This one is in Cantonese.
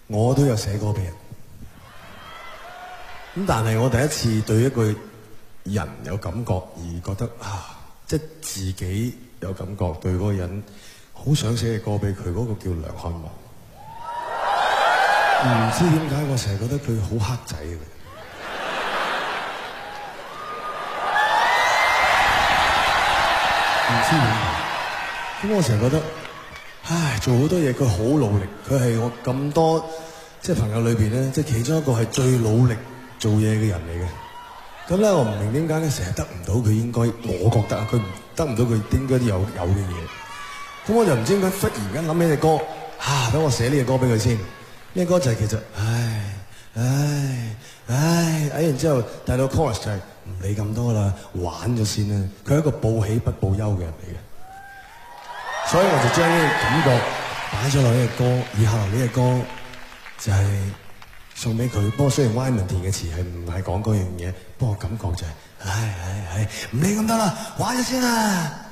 我都有寫歌俾人。咁但係我第一次對一個人有感覺，而覺得即係自己有感覺，對嗰個人好想寫嘅歌俾佢，嗰個叫梁漢文。唔知點解我成日覺得佢好黑仔嘅。唔知點解，咁我成日覺得，做好多嘢佢好努力，佢係我咁多即係朋友裏邊咧，即係其中一個係最努力做嘢嘅人嚟嘅。咁咧，我唔明點解佢成日得唔到佢應該，我覺得佢得唔到佢應該有嘅嘢。咁我就唔知點解忽然間諗起隻歌，等我寫呢隻歌俾佢先。呢隻歌就係其實，然之後大到 chorus 就係唔理咁多啦，玩咗先啦。佢係一個報喜不報憂嘅人嚟嘅，所以我就將呢個感覺擺咗落呢隻歌。以後呢隻歌就係送俾佢。不過雖然 Wyman 填嘅詞係唔係講嗰樣嘢，不過感覺就係，唔理咁多啦，玩咗先啦。